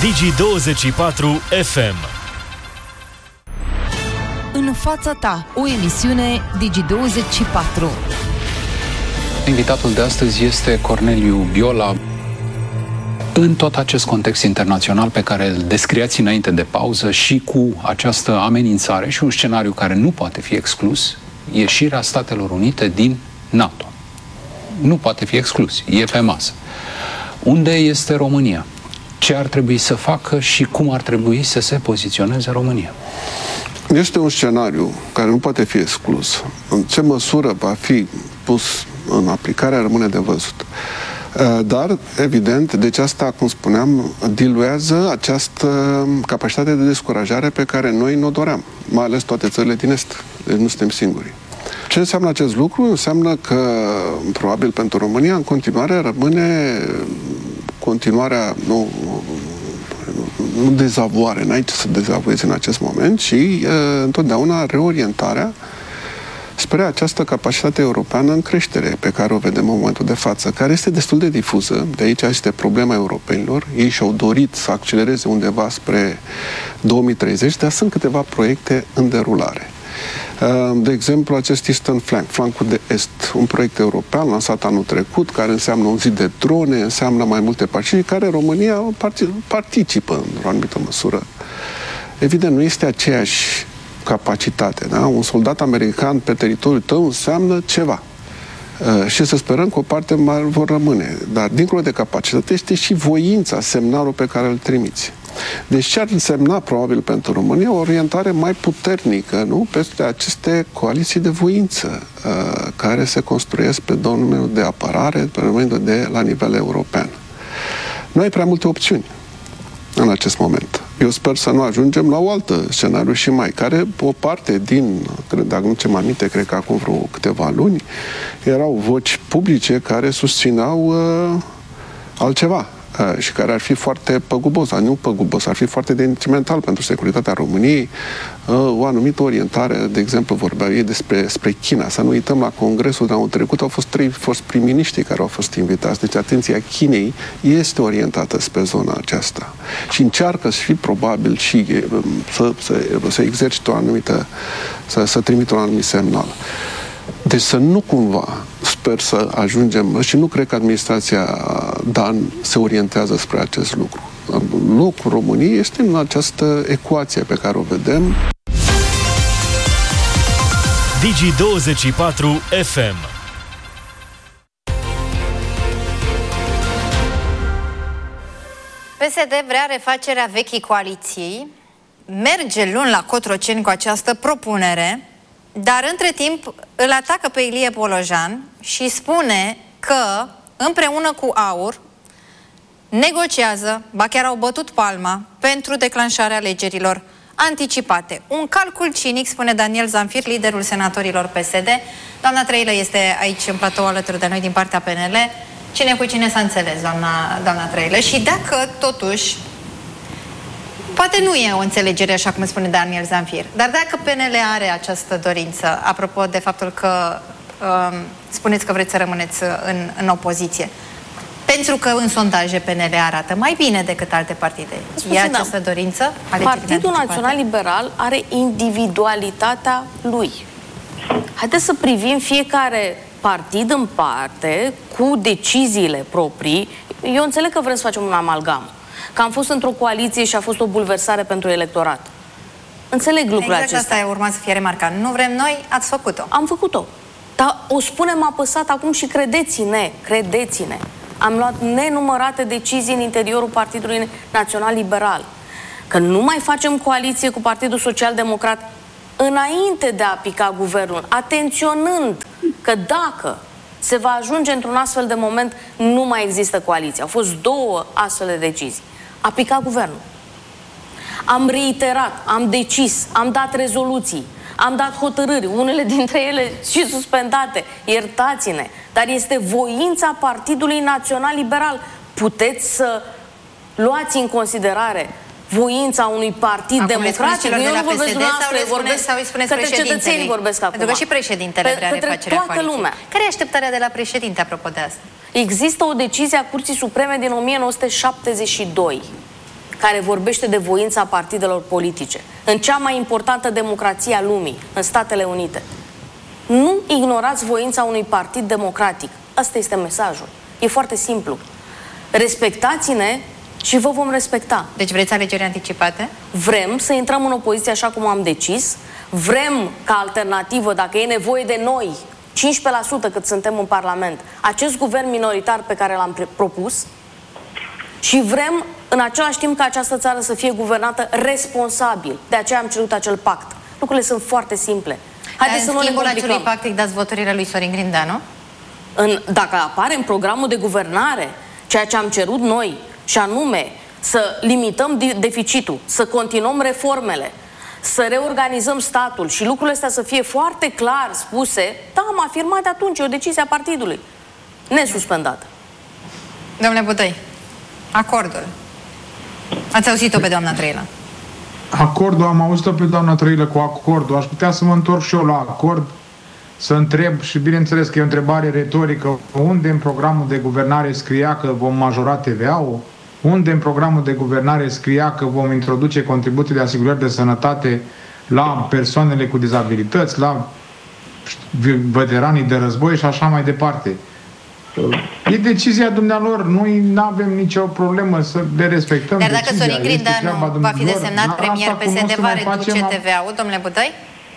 Digi24 FM. În fața ta, o emisiune Digi24. Invitatul de astăzi este Corneliu Biola. În tot acest context internațional pe care îl descriați înainte de pauză și cu această amenințare și un scenariu care nu poate fi exclus, ieșirea Statelor Unite din NATO. Nu poate fi exclus, e pe masă. Unde este România? Ce ar trebui să facă și cum ar trebui să se poziționeze România? Este un scenariu care nu poate fi exclus. În ce măsură va fi pus în aplicare rămâne de văzut. Dar, evident, deci asta, cum spuneam, diluează această capacitate de descurajare pe care noi ne-o doream, mai ales toate țările din Est. Deci nu suntem singuri. Ce înseamnă acest lucru? Înseamnă că, probabil pentru România, în continuare rămâne continuarea, nu dezavoare, n-ai ce să dezavoiezi în acest moment, ci întotdeauna reorientarea spre această capacitate europeană în creștere pe care o vedem în momentul de față, care este destul de difuză. De aici este problema europenilor. Ei și-au dorit să accelereze undeva spre 2030, dar sunt câteva proiecte în derulare. De exemplu, acest Eastern Flank, flancul de est, un proiect european lansat anul trecut, care înseamnă un zid de drone, înseamnă mai multe partide, care România participă într-o anumită măsură. Evident, nu este aceeași capacitate, da? Un soldat american pe teritoriul tău înseamnă ceva. Și să sperăm că o parte mai vor rămâne. Dar, dincolo de capacitate, este și voința, semnalul pe care îl trimiți. Deci ce ar însemna, probabil, pentru România, o orientare mai puternică, nu? Peste aceste coaliții de voință care se construiesc pe domeniul de apărare, pe domeniul de la nivel european. Nu ai prea multe opțiuni în acest moment. Eu sper să nu ajungem la o altă scenariu și mai, care o parte din, dacă nu ce mă aminte, cred că acum vreo câteva luni, erau voci publice care susțineau altceva și care ar fi foarte păgubos, nu păgubos, ar fi foarte detrimental pentru securitatea României. O anumită orientare, de exemplu, vorbeau ei despre China. Să nu uităm, la congresul de anul trecut au fost 3 prim-miniștri care au fost invitați. Deci atenția Chinei este orientată spre zona aceasta. Și încearcă și probabil și să exercite o anumită, să trimită un anumit semnal. Deci să nu cumva, sper să ajungem, și nu cred că administrația Dan se orientează spre acest lucru. Locul României este în această ecuație pe care o vedem. Digi24 FM. PSD vrea refacerea vechii coaliții, merge luni la Cotroceni cu această propunere, dar între timp îl atacă pe Ilie Polojan și spune că împreună cu AUR negociază, ba chiar au bătut palma pentru declanșarea alegerilor anticipate. Un calcul cinic, spune Daniel Zamfir, liderul senatorilor PSD. Doamna Trăilă este aici în platou alături de noi din partea PNL. Cine cu cine s-a înțeles, doamna Trăilă? Și dacă totuși poate nu e o înțelegere, așa cum spune Daniel Zamfir, dar dacă PNL are această dorință, apropo de faptul că spuneți că vreți să rămâneți în opoziție, pentru că în sondaje PNL arată mai bine decât alte partide. E această dorință? Partidul Național Liberal are individualitatea lui. Haideți să privim fiecare partid în parte, cu deciziile proprii. Eu înțeleg că vrem să facem un amalgam, că am fost într-o coaliție și a fost o bulversare pentru electorat. Înțeleg lucrurile acestea. Exact, asta urma să fie remarcat. Nu vrem noi, ați făcut-o. Am făcut-o. Dar o spunem apăsat acum și credeți-ne, am luat nenumărate decizii în interiorul Partidului Național Liberal. Că nu mai facem coaliție cu Partidul Social Democrat înainte de a pica guvernul, atenționând că dacă se va ajunge într-un astfel de moment, nu mai există coaliție. Au fost 2 astfel de decizii. A picat guvernul. Am reiterat, am decis, am dat rezoluții, am dat hotărâri, unele dintre ele și suspendate. Iertați-ne, dar este voința Partidului Național Liberal. Puteți să luați în considerare voința unui partid democratic? Eu nu vorbesc dumneavoastră, către cetățenii vorbesc acum. Pentru că și președintele vrea refacerea coaliției. Lumea. Care e așteptarea de la președinte, apropo de asta? Există o decizie a Curții Supreme din 1972 care vorbește de voința partidelor politice în cea mai importantă democrație a lumii, în Statele Unite. Nu ignorați voința unui partid democratic. Asta este mesajul. E foarte simplu. Respectați-ne și vă vom respecta. Deci vreți alegeri anticipate? Vrem să intrăm în opoziție așa cum am decis. Vrem ca alternativă, dacă e nevoie de noi, 15% cât suntem în Parlament, acest guvern minoritar pe care l-am propus, și vrem în același timp ca această țară să fie guvernată responsabil. De aceea am cerut acel pact. Lucrurile sunt foarte simple. Haideți să nu le complicăm. În schimbul acelui pact îi dați voturile lui Sorin Grindeanu? Dacă apare în programul de guvernare ceea ce am cerut noi, și anume să limităm deficitul, să continuăm reformele, să reorganizăm statul și lucrurile astea să fie foarte clar spuse, da, am afirmat de atunci, e o decizie a partidului, nesuspendată. Domnule Budăi, acordul. Ați auzit-o pe doamna Trăilă? Acordul, am auzit-o pe doamna Trăilă cu acordul. Aș putea să mă întorc și eu la acord, să întreb, și bineînțeles că e o întrebare retorică, unde în programul de guvernare scria că vom majora TVA-ul? Unde în programul de guvernare scria că vom introduce contribuții de asigurări de sănătate la persoanele cu dizabilități, la veteranii de război și așa mai departe? E decizia dumnealor, noi nu avem nicio problemă să le respectăm. Dar dacă Sorin Grindeanu va fi desemnat premier, PSD va reduce TVA-ul, domnule Budăi?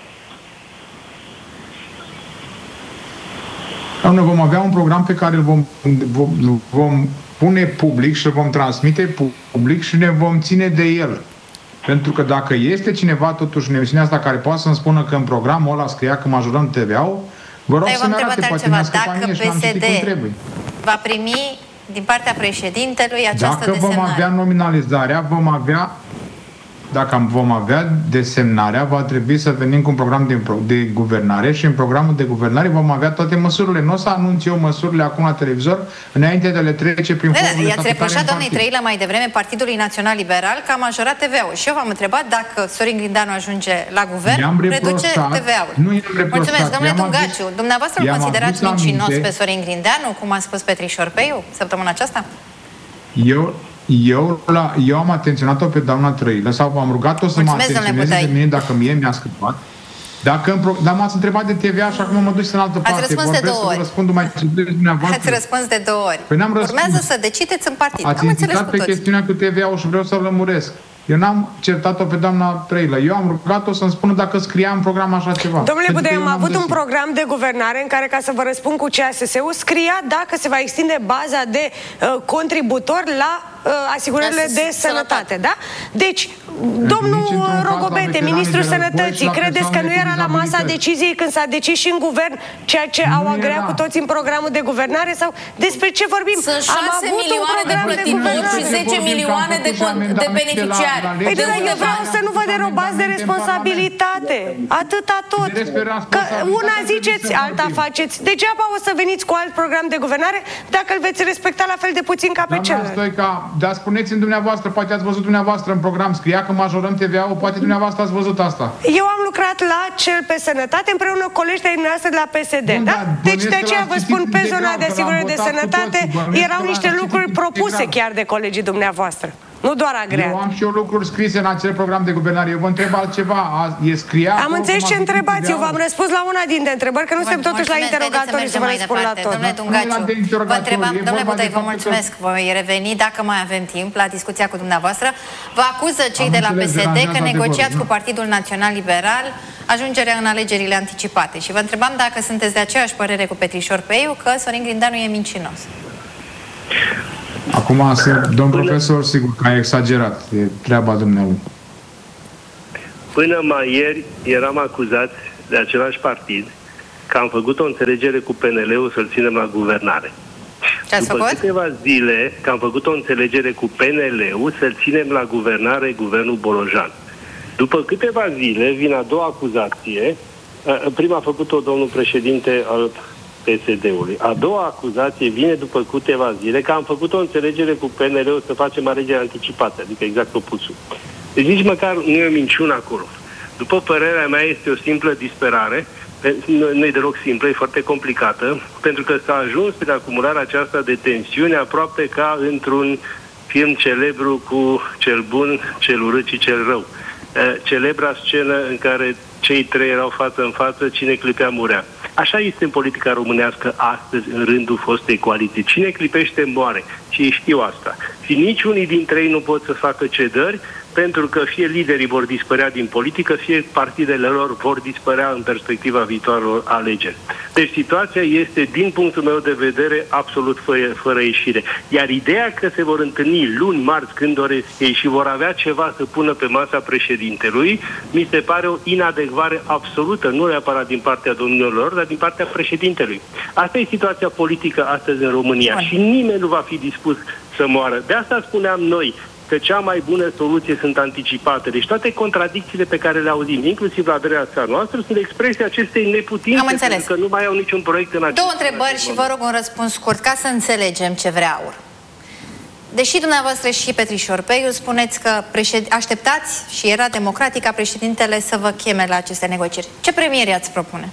Noi vom avea un program pe care îl vom pune public și îl vom transmite public și ne vom ține de el. Pentru că dacă este cineva totuși în emisiunea asta care poate să-mi spună că în programul ăla scria că majorăm TVA-ul, vă rog să-mi arate, poate mi-a scăpat mie și l-am citit cum trebuie. Va primi din partea președintelui această desemnare? Dacă vom avea nominalizarea, dacă vom avea desemnarea, va trebui să venim cu un program de guvernare și în programul de guvernare vom avea toate măsurile. Nu o să anunț eu măsurile acum la televizor înainte de le trece prin forurile i-ați reproșat doamnei Trăilă mai devreme Partidului Național Liberal că a majorat TVA-ul. Și eu v-am întrebat dacă Sorin Grindeanu ajunge la guvern, reduce TVA-ul. Mulțumesc, domnule Tungaciu. Dumneavoastră îl considerați mincinos pe Sorin Grindeanu, cum a spus Petrișor Peiu săptămâna aceasta? Eu am atenționat-o pe doamna Trăilă sau am rugat-o să mă atenționeze de mine dacă mie mi-a scăpat. Dar m-ați întrebat de TVA și acum mă duc în altă parte. Ați răspuns de 2 ori. Ați răspuns de 2 ori. Urmează să decideți în partid. Ați insistat pe chestiunea cu TVA-ul și vreau să-l lămuresc. Eu n-am certat-o pe doamna Trăilă. Eu am rugat-o să-mi spună dacă scria în program așa ceva. Domnule Budăi, am avut un program de guvernare în care, ca să vă răspund cu CASS-ul, scria dacă se va extinde baza de contributori la asigurările de sănătate, da? Deci, domnul Rogobete, ministrul Sănătății, credeți că nu era la masa deciziei când s-a decis și în guvern ceea ce au agreat cu toți în programul de guvernare? Sau despre ce vorbim? Sunt 6 milioane de plătitori și 10 milioane de beneficiari. Păi, eu vreau să nu vă derobați de responsabilitate. Atâta tot. Că una ziceți, alta faceți. Degeaba o să veniți cu alt program de guvernare dacă îl veți respecta la fel de puțin ca pe celălalt. Dar spuneți-mi dumneavoastră, poate ați văzut dumneavoastră în program, scria că majorăm TVA-ul, poate dumneavoastră ați văzut asta. Eu am lucrat la cel pe sănătate împreună cu colegii dumneavoastră de la PSD, da? Deci de aceea vă spun, pe zona de asigurări de sănătate erau niște lucruri propuse chiar de colegii dumneavoastră. Nu doar agreat. Eu am și eu lucruri scrise în acel program de guvernare. Eu vă întreb altceva. Am înțeles ce întrebați. Eu v-am răspuns la una dintre întrebări, că nu suntem totuși la interrogatoriu să vă răspund la tot. Domnule Tungaciu, vă întrebam, domnule Budăi, vă mulțumesc. Voi reveni, dacă mai avem timp, la discuția cu dumneavoastră. Vă acuză cei de la PSD că negociați cu Partidul Național Liberal ajungerea în alegerile anticipate. Și vă întrebam dacă sunteți de aceeași părere cu Petrișor Peiu că Sorin Grindeanu e mincinos. Acum, domn profesor, sigur că a exagerat. E treaba dumnealui. Până mai ieri eram acuzați de același partid că am făcut o înțelegere cu PNL-ul să-l ținem la guvernare. Ce ați făcut? Câteva zile că am făcut o înțelegere cu PNL-ul să-l ținem la guvernare guvernul Bolojan. După câteva zile vine a doua acuzație. Prima a făcut-o domnul președinte al PSD-ului. A doua acuzație vine după câteva zile că am făcut o înțelegere cu PNL-ul să facem alegeri anticipate, adică exact opusul. Deci nici măcar nu e o minciună acolo. După părerea mea este o simplă disperare, nu e deloc simplă, e foarte complicată, pentru că s-a ajuns prin acumularea aceasta de tensiune aproape ca într-un film celebru cu cel bun, cel urât și cel rău. Celebra scenă în care cei trei erau față în față, cine clipea murea. Așa este în politica românească astăzi, în rândul fostei coaliții. Cine clipește moare. Și ei știu asta. Și niciunii dintre ei nu pot să facă cedări, pentru că fie liderii vor dispărea din politică, fie partidele lor vor dispărea în perspectiva viitoarelor alegeri. Deci situația este, din punctul meu de vedere, absolut fără ieșire. Iar ideea că se vor întâlni luni, marți, când doresc ei și vor avea ceva să pună pe masa președintelui, mi se pare o inadecvare absolută, nu neapărat din partea domnilor lor, dar din partea președintelui. Asta e situația politică astăzi în România și nimeni nu va fi dispus să moară. De asta spuneam noi că cea mai bună soluție sunt anticipate. Deci toate contradicțiile pe care le auzim, inclusiv la adresa noastră, sunt expresia acestei neputințe, pentru că nu mai au niciun proiect în acest. Două întrebări și vă rog un răspuns scurt, ca să înțelegem ce vrea AUR. Deși dumneavoastră și Petrișor Peiu spuneți că așteptați și era democratic ca președintele să vă cheme la aceste negocieri, ce premier i-ați propune?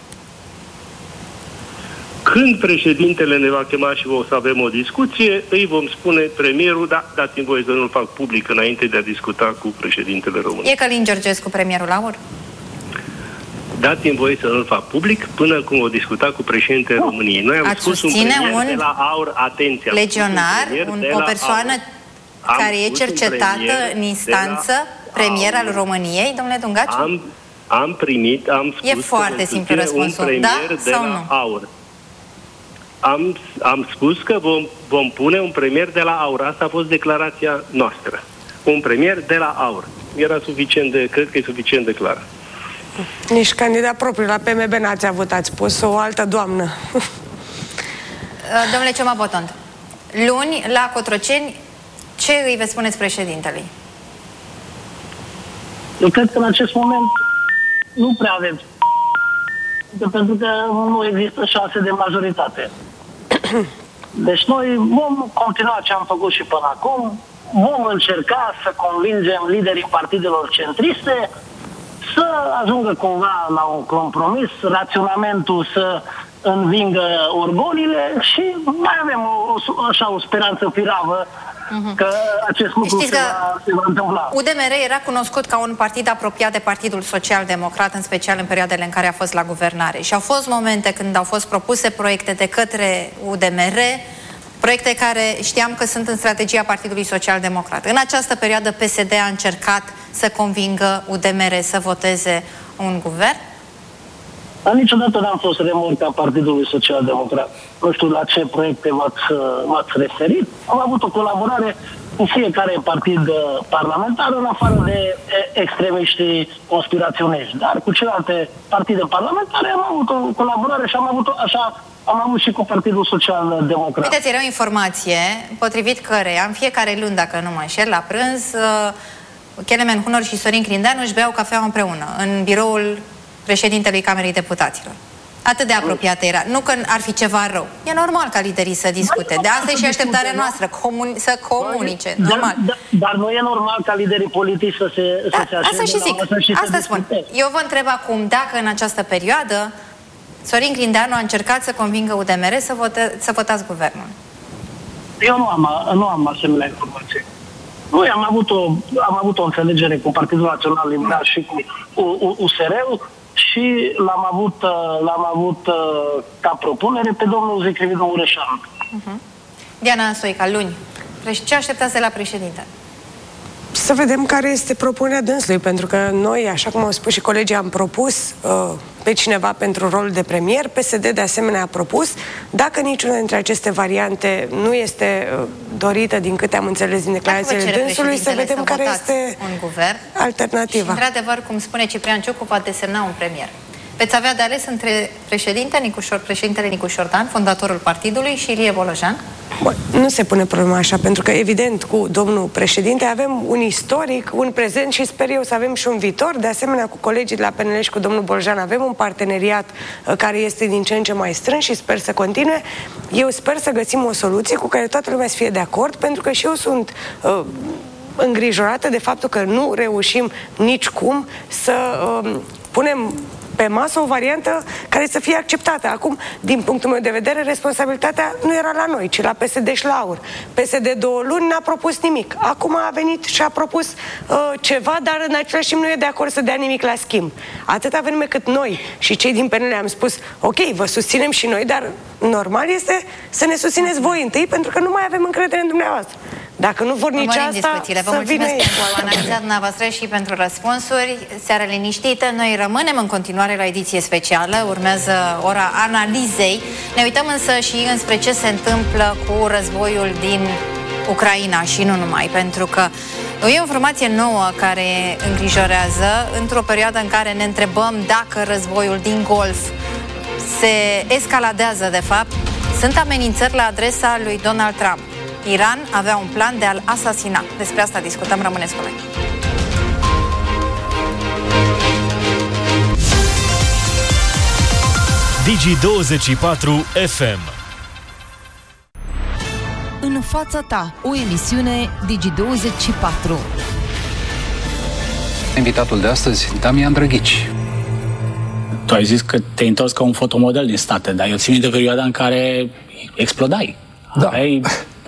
Când președintele ne va chema și o să avem o discuție, îi vom spune premierul, da, dați-mi voie să nu-l fac public înainte de a discuta cu președintele României. E Călin Georgescu premierul AUR? Dați-mi voie să nu-l fac public până când o discuta cu președintele României. Noi am spus un premier de la AUR, atenție, legionar, o persoană care e cercetată în instanță, premier al României, domnule Dungaciu? Am primit, am spus e foarte simplu răspunsul, da sau nu? AUR. Am spus că vom pune un premier de la AUR. Asta a fost declarația noastră. Un premier de la AUR. Era suficient cred că e suficient de clar. Nici candidat propriu la PMB n-ați avut, ați spus o altă doamnă. Domnule Cioma Botond, luni la Cotroceni, ce îi veți spuneți președintelui? Eu cred că în acest moment nu prea avem. Pentru că nu există șanse de majoritate. Deci noi vom continua ce am făcut și până acum, vom încerca să convingem liderii partidelor centriste să ajungă cumva la un compromis, raționamentul să învingă orgolile și mai avem o speranță firavă că acest lucru se va întâmpla. UDMR era cunoscut ca un partid apropiat de Partidul Social-Democrat, în special în perioadele în care a fost la guvernare. Și au fost momente când au fost propuse proiecte de către UDMR, proiecte care știam că sunt în strategia Partidului Social-Democrat. În această perioadă PSD a încercat să convingă UDMR să voteze un guvern? Dar niciodată n-am fost remorca Partidului Social-Democrat. Nu știu la ce proiecte v-ați referit. Am avut o colaborare cu fiecare partid parlamentar, în afară de extremiștii conspiraționiști. Dar cu celelalte partide parlamentare am avut o colaborare și am avut și cu Partidul Social-Democrat. Uiteți, era o informație potrivit căreia în fiecare luni, dacă nu mă înșel, la prânz, Kelemen Hunor și Sorin Grindeanu își beau cafea împreună în biroul președintelui Camerei Deputaților. Atât de apropiată era. Nu că ar fi ceva rău. E normal ca liderii să discute. De asta e și așteptarea noastră, să comunice. Normal. Dar nu e normal ca liderii politici să se așeze. Asta și zic. Asta spun. Eu vă întreb acum dacă în această perioadă Sorin Grindeanu a încercat să convingă UDMR să votați guvernul. Eu nu am asemenea informații. Noi am avut o înțelegere cu Partidul Național Liberal și cu USR-ul și l-am avut ca propunere pe domnul Zicrividu Mureșanu. Diana Stoica, luni. Ce așteptați de la președinte? Să vedem care este propunerea dânsului, pentru că noi, așa cum au spus și colegii, am propus pe cineva pentru rol de premier, PSD de asemenea a propus. Dacă niciuna dintre aceste variante nu este dorită, din câte am înțeles din declarațiile dânsului, să vedem care este un guvern alternativa. Și, într-adevăr, cum spune Ciprian Ciucu, va desemna un premier. Veți avea de ales între președintele Nicu Șordan, fondatorul partidului, și Ilie Bolojan? Bun, nu se pune problema așa, pentru că, evident, cu domnul președinte avem un istoric, un prezent și sper eu să avem și un viitor. De asemenea, cu colegii de la PNL și cu domnul Bolojan avem un parteneriat care este din ce în ce mai strâns și sper să continue. Eu sper să găsim o soluție cu care toată lumea să fie de acord, pentru că și eu sunt îngrijorată de faptul că nu reușim nicicum să punem pe masă o variantă care să fie acceptată. Acum, din punctul meu de vedere, responsabilitatea nu era la noi, ci la PSD și la AUR. PSD 2 luni n-a propus nimic. Acum a venit și a propus ceva, dar în același timp nu e de acord să dea nimic la schimb. Atâta vreme cât noi și cei din PNL am spus, ok, vă susținem și noi, dar normal este să ne susțineți voi întâi, pentru că nu mai avem încredere în dumneavoastră. Dacă nu vor nici asta, vă mulțumesc pentru analiza dumneavoastră și pentru răspunsuri. Seară liniștită, noi rămânem în continuare la ediție specială, urmează ora analizei. Ne uităm însă și înspre ce se întâmplă cu războiul din Ucraina și nu numai, pentru că e o informație nouă care îngrijorează într-o perioadă în care ne întrebăm dacă războiul din Golf se escaladează de fapt. Sunt amenințări la adresa lui Donald Trump. Iran avea un plan de a-l asasina. Despre asta discutăm, rămâneți cu noi. Digi24 FM. În fața ta, o emisiune Digi24. Invitatul de astăzi, Damian Drăghici. Tu ai zis că te-ai întors ca un fotomodel din state, dar eu țin minte perioada în care explodai. Da. Aveai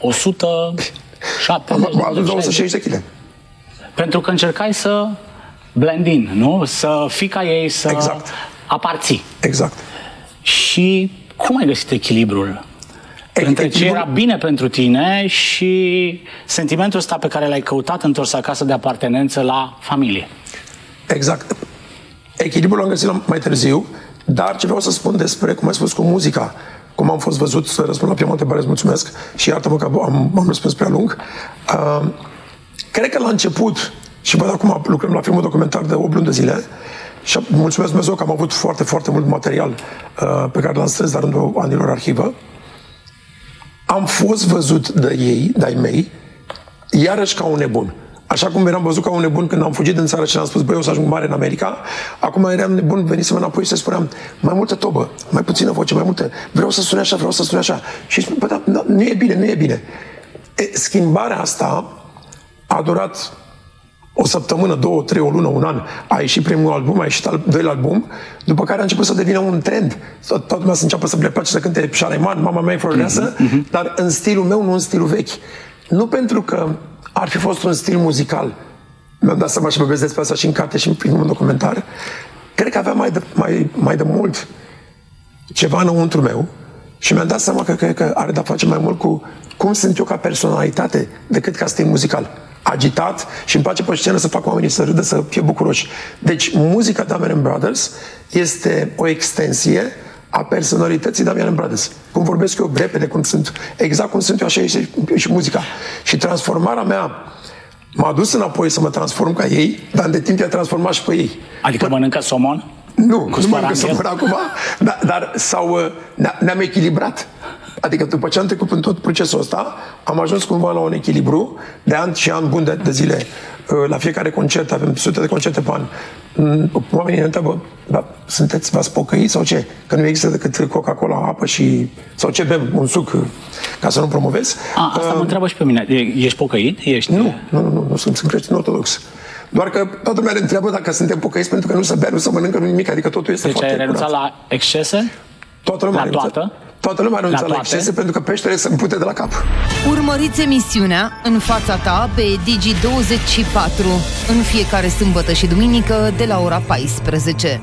170 de kg. Pentru că încercai să blend in, nu? Să fii ca ei, să aparții. Exact. Și cum ai găsit echilibrul? Între ce era bine pentru tine și sentimentul ăsta pe care l-ai căutat întors acasă de apartenență la familie. Exact. Echilibrul l-am găsit mai târziu, dar ce vreau să spun despre, cum ai spus, cu muzica, cum am fost văzut, să răspund la prima întrebare, îți mulțumesc și iartă-mă că am răspuns prea lung. Cred că la început, și văd acum lucrăm la filmul documentar de 8 luni de zile, și mulțumesc Dumnezeu că am avut foarte, foarte mult material pe care l-am strâns la rândul anilor arhivă. Am fost văzut de ei, de-ai mei, iarăși ca un nebun. Așa cum eram văzut ca un nebun când am fugit din țară și le-am spus, băi, o să ajung mare în America, acum eram nebun, venisem înapoi și se spuneam, mai multă tobă, mai puțină voce, mai multă, vreau să sune așa, vreau să sune așa. Și spun, bă, da, nu e bine, nu e bine. Schimbarea asta a durat o săptămână, 2, 3, o lună, un an. A ieșit primul album, a ieșit al doilea album, după care a început să devină un trend. Toată lumea să înceapă să le place să cânte Șareman, Mama mea e floreasă, dar în stilul meu, nu în stilul vechi. Nu pentru că ar fi fost un stil muzical. Mi-am dat seama și vorbesc despre asta și în carte și în primul documentar. Cred că avea mai de mult ceva înăuntru meu și mi-am dat seama că cred că are de-a face mai mult cu cum sunt eu ca personalitate decât ca stil muzical. Agitat și îmi place pe scenă să fac oamenii să râdă, să fie bucuroși. Deci muzica Damian Brothers este o extensie a personalității Damian Brothers. Cum vorbesc eu repede, exact cum sunt eu, așa e și muzica. Și transformarea mea m-a dus înapoi să mă transform ca ei, dar de timp i-a transformat și pe ei. Adică mănâncă somon? Nu mănâncă somon acum, dar ne-am echilibrat. Adică după ce am trecut în tot procesul ăsta, am ajuns cumva la un echilibru de ani și ani buni de zile. La fiecare concert, avem sute de concerte pe an. Oamenii ne întreabă, v-ați pocăit sau ce? Că nu există decât Coca-Cola, apă și... sau ce bem, un suc, ca să nu promovez. Asta mă întreabă și pe mine. Ești pocăit? Nu sunt creștin ortodox. Doar că toată lumea ne întreabă dacă suntem pocăiți pentru că nu se bea, nu se mănâncă, nu nimic, adică totul este foarte curat. Deci ai renunțat la excese? Toată lumea Toată lumea renunță la excese pentru că peștele se împute de la cap. Urmăriți emisiunea În fața ta pe Digi24 în fiecare sâmbătă și duminică de la ora 14.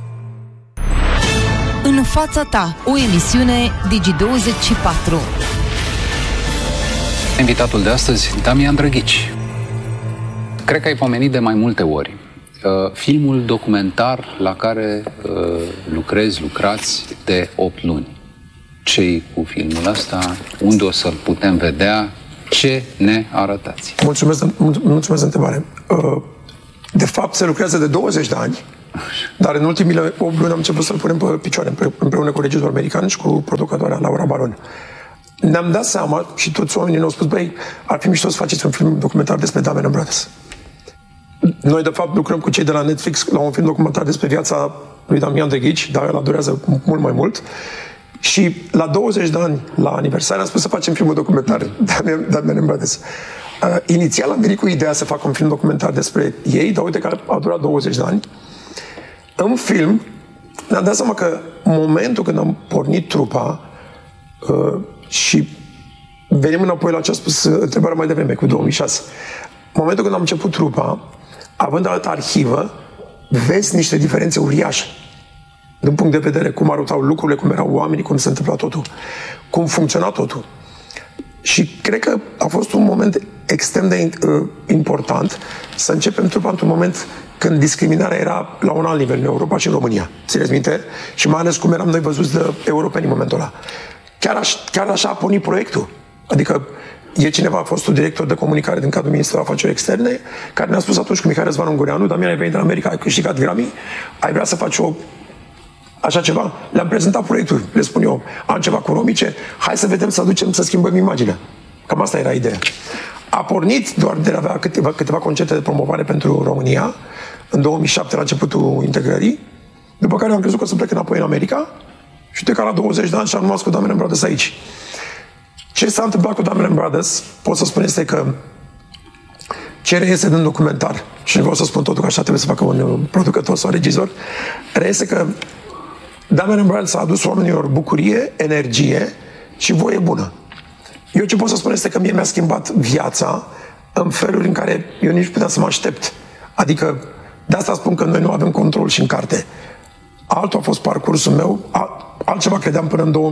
În fața ta, o emisiune Digi24. Invitatul de astăzi, Damian Drăghici. Cred că ai pomenit de mai multe ori filmul documentar la care lucrați de 8 luni. Ce-i cu filmul ăsta? Unde o să-l putem vedea? Ce ne arătați? Mulțumesc de întrebare. De fapt, se lucrează de 20 de ani, dar în ultimile 8 luni am început să-l punem pe picioare împreună cu regizorul american și cu producătoarea Laura Baron. Ne-am dat seama și toți oamenii ne-au spus, băi, ar fi mișto să faceți un film documentar despre Damian Brothers. Noi, de fapt, lucrăm cu cei de la Netflix la un film documentar despre viața lui Damian Drăghici, dar ăla durează mult mai mult. Și la 20 de ani, la aniversare, am spus să facem filmul documentar Damian Brothers. Inițial am venit cu ideea să fac un film documentar despre ei, dar uite că a durat 20 de ani. În film ne-am dat seama că momentul când am pornit trupa și venim înapoi la ce a spus întrebarea mai devreme, cu 2006. Momentul când am început trupa, având altă arhivă, vezi niște diferențe uriașe. Din punct de vedere cum arătau lucrurile, cum erau oamenii, cum se întâmpla totul, cum funcționa totul. Și cred că a fost un moment extrem de important să începem trupa într-un moment când discriminarea era la un alt nivel în Europa și în România. Țineți minte? Și mai ales cum eram noi văzuți de europeni în momentul ăla. Chiar așa a pornit proiectul. Adică e cineva, a fost un director de comunicare din cadrul Ministerului Afacerilor Externe, care ne-a spus atunci cu Mihai Răzvan Ungureanu: Damian, ai venit din America, ai câștigat Grammy, ai vrea să faci așa ceva? Le-am prezentat proiectul, le spun eu, am ceva cu romice, hai să vedem, să aducem, să schimbăm imaginea. Cam asta era ideea. A pornit doar de a avea câteva concerte de promovare pentru România, în 2007, la începutul integrării, după care am crezut că o să plec înapoi în America și uite că la 20 de ani și-am rămas cu Damian Brothers aici. Ce s-a întâmplat cu Damian Brothers, pot să spun, este că ce reiese din documentar, și nu vreau să spun totul, că așa trebuie să facă un producător sau regizor, reiese că Damian Brothers a adus oamenilor bucurie, energie și voie bună. Eu ce pot să spun este că mie mi-a schimbat viața în feluri în care eu nici puteam să mă aștept. Adică, de asta spun că noi nu avem control și în carte. Altul a fost parcursul meu, altceva credeam până în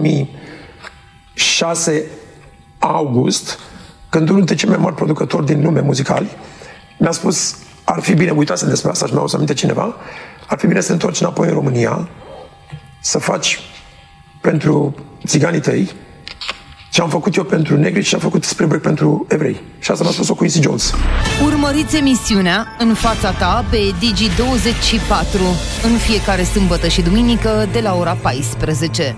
2006 august, când unul dintre cei mai mari producători din lume muzicali mi-a spus: ar fi bine, uitasem despre asta și mi-a aminte cineva, ar fi bine să te întorci înapoi în România, să faci pentru țiganii tăi ce am făcut eu pentru negri și ce am făcut Spielberg pentru evrei. Și asta mi-a spus-o Quincy Jones. Urmăriți emisiunea În fața ta pe Digi24 în fiecare sâmbătă și duminică de la ora 14.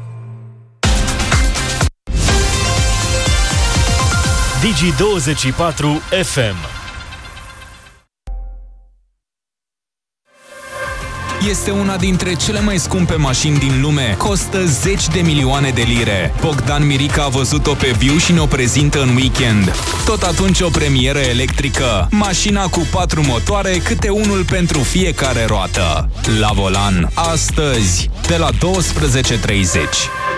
Digi24 FM. Este una dintre cele mai scumpe mașini din lume. Costă 10 de milioane de lire. Bogdan Mirica a văzut-o pe viu și ne-o prezintă în weekend. Tot atunci o premieră electrică. Mașina cu 4 motoare, câte unul pentru fiecare roată. La volan, astăzi, de la 12:30.